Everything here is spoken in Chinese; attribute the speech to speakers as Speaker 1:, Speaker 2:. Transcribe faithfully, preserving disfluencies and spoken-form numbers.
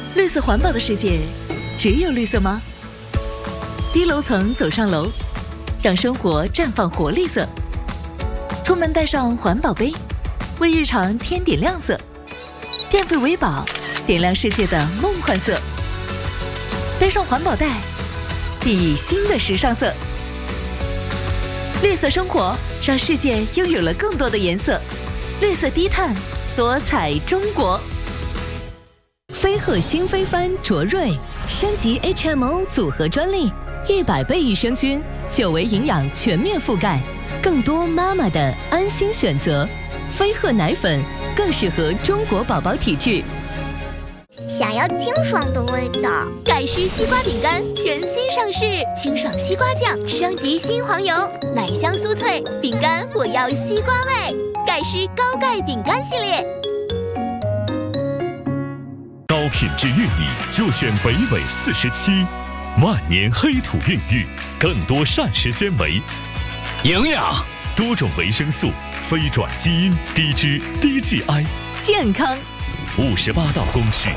Speaker 1: 绿色环保的世界，只有绿色吗？低楼层走上楼，让生活绽放活力色。出门带上环保杯，为日常添点亮色。电费为宝，点亮世界的梦幻色。背上环保袋，熠熠新的时尚色。绿色生活，让世界拥有了更多的颜色。绿色低碳，多彩中国。
Speaker 2: 飞鹤新飞帆卓瑞升级 H M O 组合专利，一百倍益生菌，久维营养全面覆盖，更多妈妈的安心选择。飞鹤奶粉更适合中国宝宝体质。
Speaker 3: 想要清爽的味道，
Speaker 4: 盖诗西瓜饼干全新上市，清爽西瓜酱升级新黄油，奶香酥脆，饼干我要西瓜味。盖诗高钙饼干系列。
Speaker 5: 高品质玉米就选北纬四十七，万年黑土孕育，更多膳食纤维、
Speaker 6: 营养、
Speaker 5: 多种维生素、非转基因、低脂低 G I，
Speaker 2: 健康。
Speaker 5: 五十八道工序，